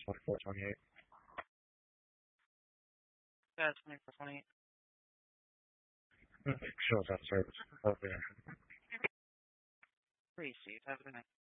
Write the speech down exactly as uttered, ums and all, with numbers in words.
twenty-four twenty-eight. Yeah, twenty-four twenty-eight. Shows that service. Okay. Received. Have a good night.